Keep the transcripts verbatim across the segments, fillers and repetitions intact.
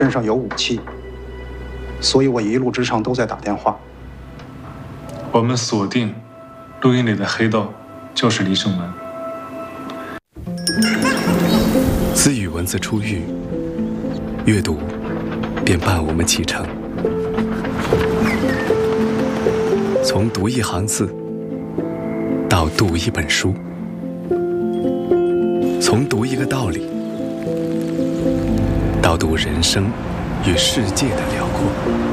身上有武器，所以我一路之上都在打电话。 我们锁定录音里的黑豆就是李胜文。 自与文字初遇，阅读便伴我们启程。从读一行字到读一本书，从读一个道理到读人生与世界的辽阔。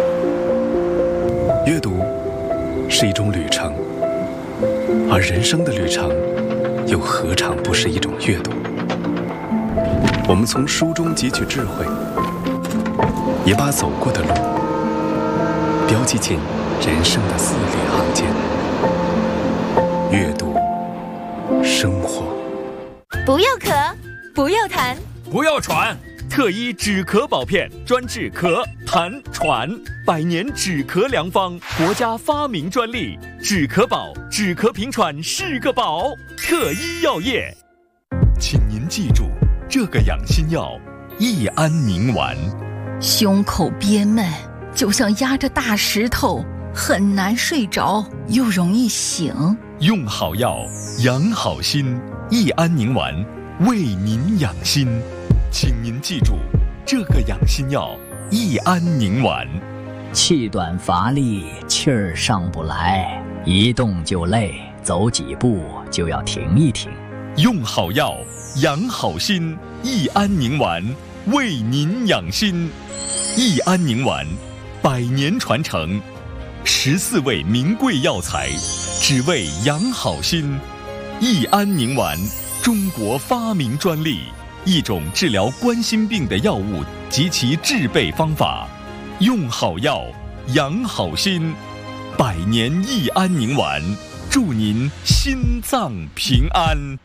阅读是一种旅程，而人生的旅程又何尝不是一种阅读？我们从书中汲取智慧，也把走过的路标记进人生的字里行间。阅读，生活。 不要咳，不要痰， 不要喘。特医止咳宝片，专治咳、痰、喘，百年止咳良方，国家发明专利。止咳宝，止咳平喘是个宝。特医药业，请您记住这个养心药：益安宁丸。 胸口憋闷，就像压着大石头，很难睡着，又容易醒。 用好药，养好心。益安宁丸，为您养心。请您记住这个养心药：益安宁丸。 气短乏力，气儿上不来，一动就累，走几步就要停一停。 用好药，养好心。益安宁丸，为您养心。益安宁丸，百年传承，十四味名贵药材，只为养好心。益安宁丸，中国发明专利。一种治疗冠心病的药物及其制备方法。用好药，养好心。百年益安宁丸，祝您心脏平安。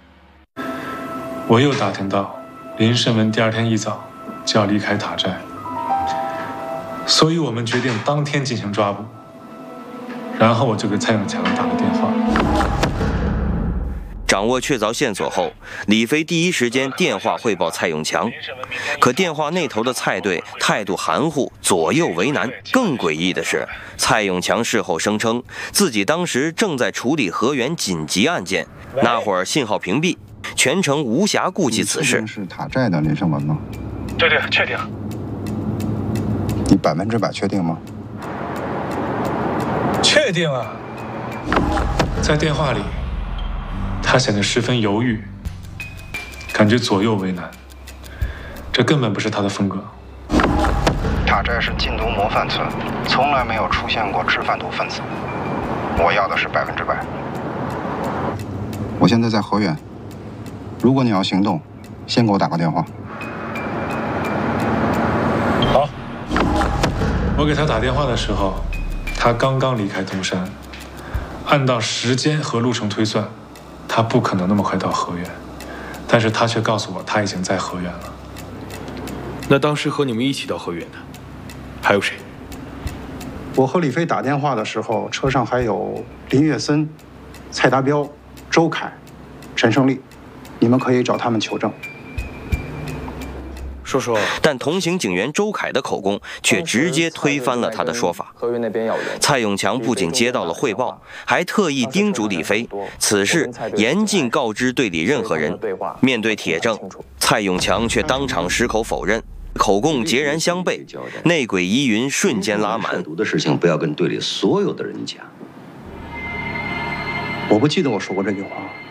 我又打听到，林胜文第二天一早就要离开塔寨，所以我们决定当天进行抓捕。然后我就给蔡永强打了电话。 掌握确凿线索后，李飞第一时间电话汇报蔡永强，可电话那头的蔡队态度含糊，左右为难。更诡异的是，蔡永强事后声称自己当时正在处理河源紧急案件，那会儿信号屏蔽，全程无暇顾及此事。 是塔寨的林胜文吗？ 对对，确定。 你百分之百确定吗？ 确定啊。在电话里，他显得十分犹豫，感觉左右为难，这根本不是他的风格。 塔寨是禁毒模范村，从来没有出现过制贩毒分子。我要的是百分之百。我现在在河源，如果你要行动，先给我打个电话。 好。我给他打电话的时候，他刚刚离开东山，按照时间和路程推算，他不可能那么快到河源，但是他却告诉我他已经在河源了。 那当时和你们一起到河源的还有谁？ 我和李飞打电话的时候，车上还有林月森、蔡达标、周凯、陈胜利，你们可以找他们求证。 说说。 但同行警员周凯的口供却直接推翻了他的说法。 河源那边要人。 蔡永强不仅接到了汇报，还特意叮嘱李飞，此事严禁告知队里任何人。面对铁证，蔡永强却当场矢口否认，口供截然相悖，内鬼疑云瞬间拉满。 涉毒的事情不要跟队里所有的人讲。 我不记得我说过这句话。